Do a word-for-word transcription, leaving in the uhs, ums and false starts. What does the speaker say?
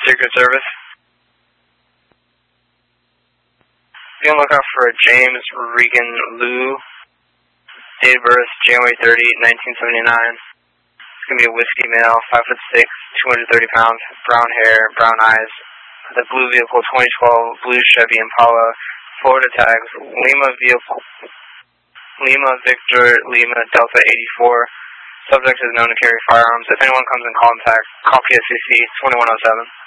Secret Service. Be on the lookout for James Regan Liu. Date of birth, January thirtieth, nineteen seventy-nine. It's going to be a whiskey male, five foot six, two hundred thirty pounds, brown hair, brown eyes. The blue vehicle, twenty twelve, blue Chevy Impala, Florida tags, Lima vehicle, Lima Victor, Lima Delta eighty-four. Subject is known to carry firearms. If anyone comes in contact, call P S C C twenty-one oh seven.